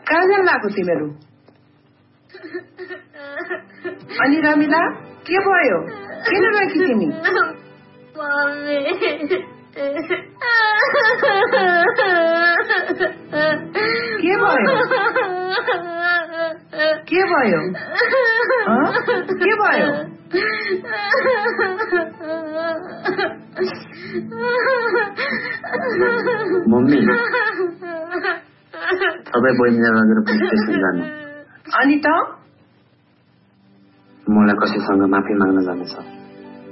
कहाँ जान लाग्यो तिमीहरू अनि रमिला के भयो किन रोकी तिमी के भयो के भयो के भयो मम्मी तपाईँ बहिनीलाई लगेर पुलिस स्टेसन जानु अनि त मलाई कसैसँग माफी माग्न जानु छ